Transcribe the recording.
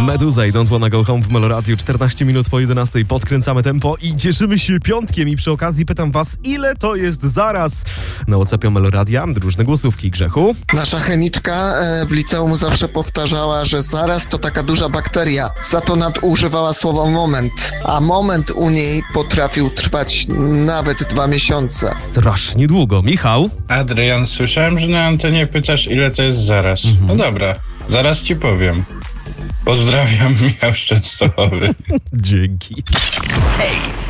Meduza i Don't Wanna Go Home w Meloradiu. 14 minut po 11 podkręcamy tempo i cieszymy się piątkiem. I przy okazji pytam was, ile to jest zaraz? Na WhatsAppie Meloradia różne głosówki. Grzechu? Nasza chemiczka w liceum zawsze powtarzała, że zaraz to taka duża bakteria. Za to nadużywała słowa moment. A moment u niej potrafił trwać nawet 2 miesiące. Strasznie długo. Michał? Adrian, słyszałem, że na antenie pytasz, ile to jest zaraz. No dobra, zaraz ci powiem. Pozdrawiam, Michał z Częstochowy. Dzięki. Hej,